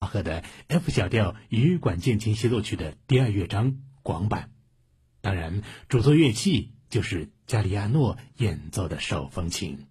赫的 F 小调羽管键琴协奏曲的第2乐章广版。当然，主奏乐器就是加里亚诺演奏的手风琴。